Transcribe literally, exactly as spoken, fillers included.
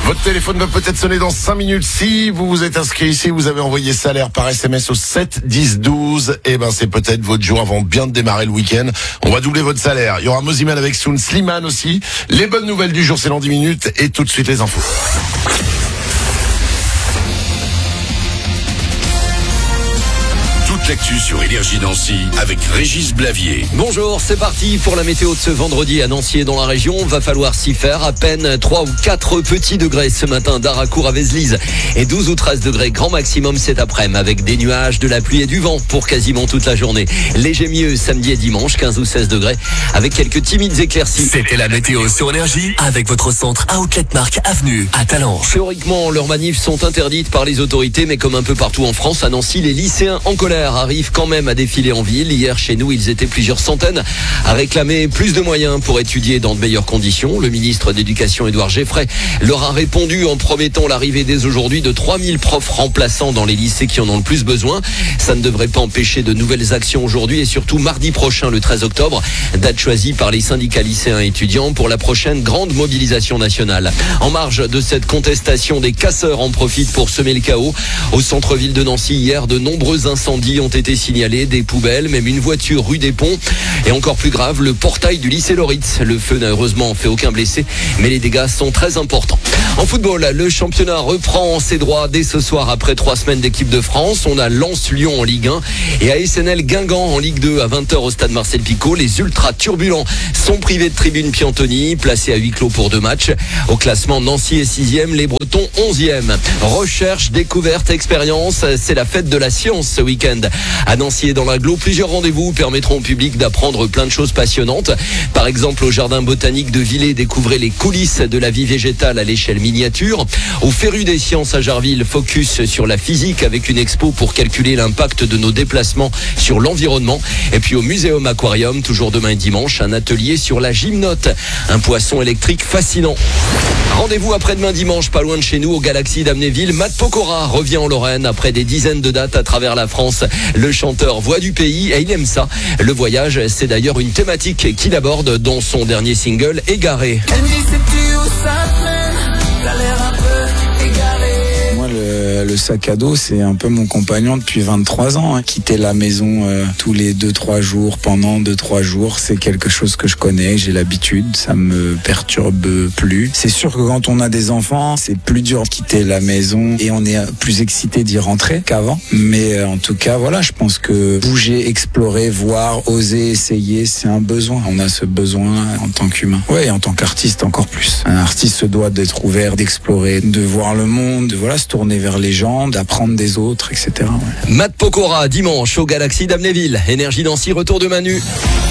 Votre téléphone va peut-être sonner dans cinq minutes. Si vous vous êtes inscrit ici, vous avez envoyé salaire par S M S au sept dix douze. Eh ben, c'est peut-être votre jour avant bien de démarrer le week-end. On va doubler votre salaire. Il y aura Moziman avec Soun, Slimane aussi. Les bonnes nouvelles du jour, c'est dans dix minutes. Et tout de suite, les infos. L'actu sur Énergie Nancy avec Régis Blavier. Bonjour, c'est parti pour la météo de ce vendredi à Nancy et dans la région. Va falloir s'y faire. À peine trois ou quatre petits degrés ce matin d'Aracourt à Vézelise et douze ou treize degrés grand maximum cet après-midi avec des nuages, de la pluie et du vent pour quasiment toute la journée. Léger mieux samedi et dimanche, quinze ou seize degrés avec quelques timides éclaircies. C'était la météo sur Énergie avec votre centre Outlet Mark Avenue à Talange. Théoriquement, leurs manifs sont interdites par les autorités, mais comme un peu partout en France, à Nancy, les lycéens en colère arrivent quand même à défiler en ville. Hier, chez nous, ils étaient plusieurs centaines à réclamer plus de moyens pour étudier dans de meilleures conditions. Le ministre d'Éducation, Édouard Geffray, leur a répondu en promettant l'arrivée dès aujourd'hui de trois mille profs remplaçants dans les lycées qui en ont le plus besoin. Ça ne devrait pas empêcher de nouvelles actions aujourd'hui et surtout mardi prochain, le treize octobre, date choisie par les syndicats lycéens et étudiants pour la prochaine grande mobilisation nationale. En marge de cette contestation, des casseurs en profitent pour semer le chaos. Au centre-ville de Nancy, hier, de nombreux incendies ont été signalés, des poubelles, même une voiture rue des Ponts. Et encore plus grave, le portail du lycée Loritz. Le feu n'a heureusement fait aucun blessé, mais les dégâts sont très importants. En football, le championnat reprend ses droits dès ce soir après trois semaines d'équipe de France. On a Lens-Lyon en Ligue un et A S N L Guingamp en Ligue deux à vingt heures au stade Marcel Picot. Les ultras turbulents sont privés de tribune Piantoni, placés à huis clos pour deux matchs. Au classement, Nancy est sixième, les Bretons onzième. Recherche, découverte, expérience, c'est la fête de la science ce week-end. À Nancy et dans l'agglo, plusieurs rendez-vous permettront au public d'apprendre plein de choses passionnantes. Par exemple, au jardin botanique de Villers, découvrez les coulisses de la vie végétale à l'échelle miniature. Au Féru des sciences à Jarville, focus sur la physique avec une expo pour calculer l'impact de nos déplacements sur l'environnement. Et puis au Muséum Aquarium, toujours demain et dimanche, un atelier sur la gymnote, un poisson électrique fascinant. Rendez-vous après-demain dimanche, pas loin de chez nous, au Galaxy d'Amnéville. Matt Pokora revient en Lorraine après des dizaines de dates à travers la France. Le chanteur voix du pays et il aime ça. Le voyage, c'est d'ailleurs une thématique qu'il aborde dans son dernier single, Égaré. Elle me dit sais-tu où ça te mène? T'as l'air un peu égaré. Moi, le, le sac à dos, c'est un peu mon compagnon depuis vingt-trois ans. Hein. Quitter la maison euh, tous les deux trois jours, pendant deux trois jours, c'est quelque chose que je connais, j'ai l'habitude, ça me perturbe plus. C'est sûr que quand on a des enfants, c'est plus dur de quitter la maison et on est plus excité d'y rentrer qu'avant. Mais euh, en tout cas, voilà, je pense que bouger, explorer, voir, oser, essayer, c'est un besoin. On a ce besoin en tant qu'humain. Ouais, et en tant qu'artiste encore plus. Un artiste se doit d'être ouvert, d'explorer, de voir le monde, de voilà, se tourner vers les gens, d'apprendre des autres, et cetera. Ouais. Matt Pokora, dimanche au Galaxy d'Amnéville. Énergie Nancy, retour de Manu.